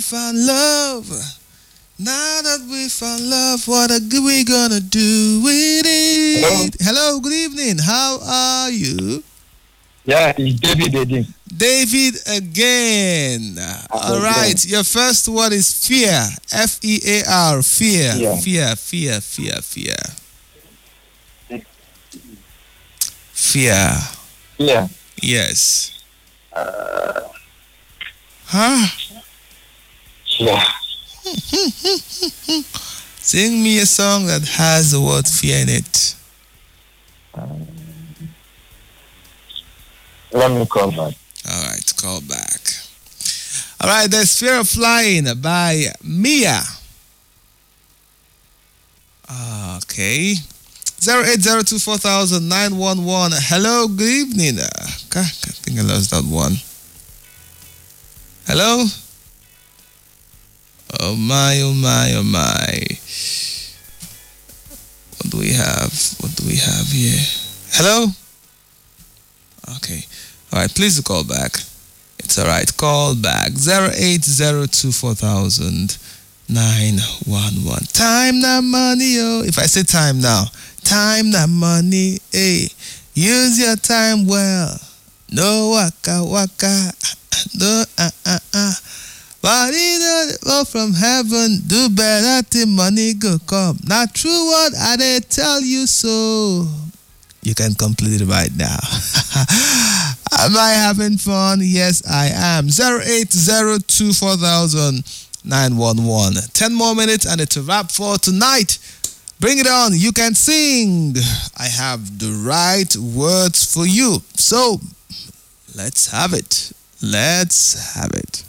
found love, now that we found love, what are we gonna do with Hello? it? Hello, good evening. How are you? Yeah, it's David again. David again. All right, your first word is fear. Fear. Fear. Yeah. Fear. Fear. Fear. Fear. Fear. Yeah. Yes. Huh? Yeah. Sing me a song that has the word fear in it. Let me call back. All right, call back. All right, there's Fear of Flying by Mia. Okay. 08024,911. Hello, good evening. I think I lost that one. Hello? Oh my, oh my, oh my. What do we have? What do we have here? Hello? Okay. All right, please call back. It's all right. Call back. 08024,911. Time na money, oh. If I say time now, time na money, hey. Use your time well. No waka waka. No But go from heaven, do better till money go come. Not true what I they tell you so. You can complete it right now. Am I having fun? Yes, I am. 08024,911. 10 more minutes and it's a wrap for tonight. Bring it on. You can sing. I have the right words for you. So, let's have it. Let's have it.